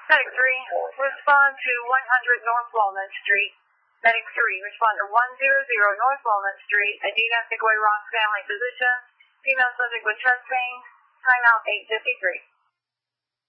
Medic 3, respond to 100 North Walnut Street. Medic 3, respond to 100 North Walnut Street. Adina Sigway Ross family physician. Female subject with chest pain. Timeout 8:53.